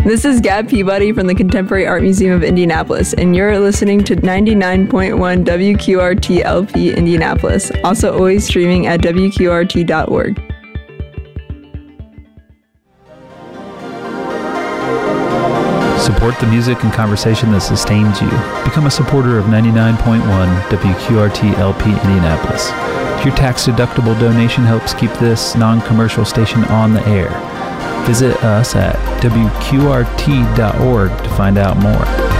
This is Gab Peabody from the Contemporary Art Museum of Indianapolis, and you're listening to 99.1 WQRT LP Indianapolis, also always streaming at WQRT.org. Support the music and conversation that sustains you. Become a supporter of 99.1 WQRT LP Indianapolis. Your tax-deductible donation helps keep this non-commercial station on the air. Visit us at WQRT.org to find out more.